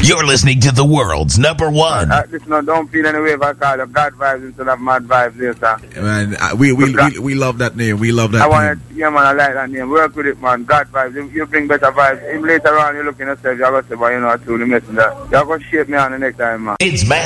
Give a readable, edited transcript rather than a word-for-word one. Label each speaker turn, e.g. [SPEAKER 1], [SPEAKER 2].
[SPEAKER 1] You're listening to the world's number one.
[SPEAKER 2] Listen, don't feel any way if I call it God Vibes instead of Mad Vibes there, sir.
[SPEAKER 3] Man, we love that name. We love that name.
[SPEAKER 2] Man, I like that name. Work with it, man. God Vibes. You bring better vibes. Even later on, you look in yourself, you're going to say, well, you know, I truly missing that. You're going to shape me on the next time, man.
[SPEAKER 1] It's